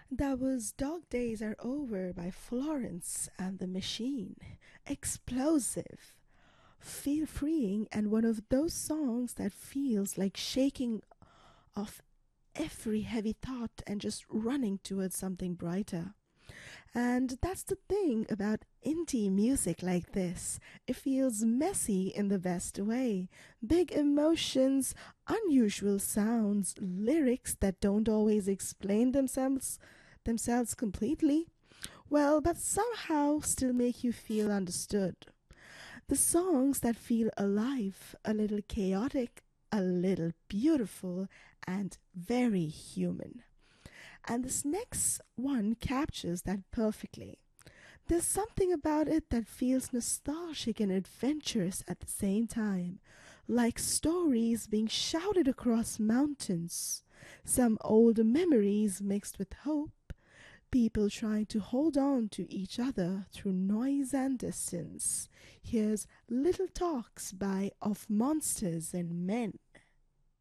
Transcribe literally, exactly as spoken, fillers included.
That was Dog Days Are Over by Florence and the Machine. Explosive, feel freeing, and one of those songs that feels like shaking off every heavy thought and just running towards something brighter. And that's the thing about indie music like this. It feels messy in the best way. Big emotions, unusual sounds, lyrics that don't always explain themselves themselves completely. Well, but somehow still make you feel understood. The songs that feel alive, a little chaotic, a little beautiful, and very human. And this next one captures that perfectly. There's something about it that feels nostalgic and adventurous at the same time, like stories being shouted across mountains, some old memories mixed with hope, people trying to hold on to each other through noise and distance. Here's Little Talks by Of Monsters and Men.